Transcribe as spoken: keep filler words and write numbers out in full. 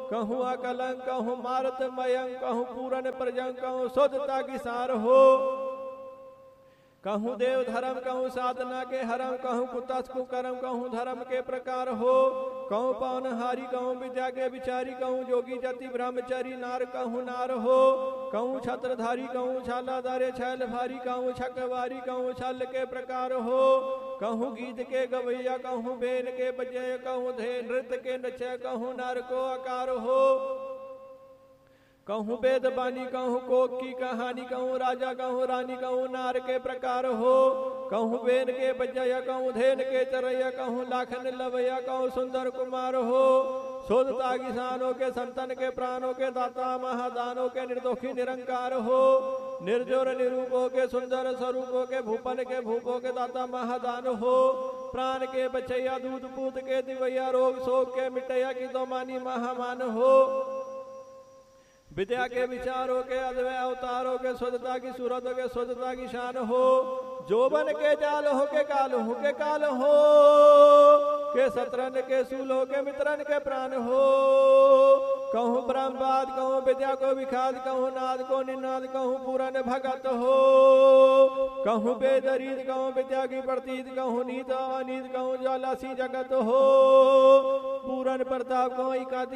कहूँ अकलंक कहूँ मारत मयंक कहूँ पूरन प्रजंक कहूँ शुद्धता की सार हो। कहूँ देव धर्म कहूँ साधना के हरम कहूँ कुतस कुकरम कहूँ धर्म के प्रकार हो। कहूँ पवनहारी कहूँ विद्या के विचारी कहूँ जोगी जति ब्रह्मचारी नार कहूँ नार हो। कहूँ छत्रधारी कहूँ छालाधारे छैल भारी कहूँ छकवारी कहूँ छल के प्रकार हो। कहूँ गीत के गवैया कहूँ बेन के बजय कहूँ धे नृत्य के नचय कहूँ नार को आकार हो। कहूँ वेद बानी कहूँ कोक की कहानी कहूँ राजा कहूँ रानी कहूँ नार के प्रकार हो। कहूँ बेन के बजय कहूँ धेन के चरैया कहूँ लाखन लवैया कहूँ सुंदर कुमार हो। शोधता किसानों के संतन के प्राणों के दाता महादानों के निर्दोषी निरंकार हो। निर्जोर निरूपों के सुंदर स्वरूपों के भूपन के भूपों के दाता महादान हो। प्राण के बचैया दूध पूत के दिवैया रोग शोक के मिटैया की दो मानी महामान हो। विद्या के विचारों के अद्वय अवतारों के शुद्धता की सूरतों के शुद्धता की शान हो। जोबन के जाल हो के काल हो के काल हो के शत्रन के सूल हो के मित्रन के प्राण हो। कहूँ ब्रह्मवाद कहूँ विद्या को विखाद कहूँ नाद को निनाद कहूँ पूरन भगत हो। कहूँ बेदरीद कहूँ विद्या की प्रतीत कहूँ नीत अनीत कहूँ ज्वालासी जगत हो। पूरन प्रताप कहूँ एकादि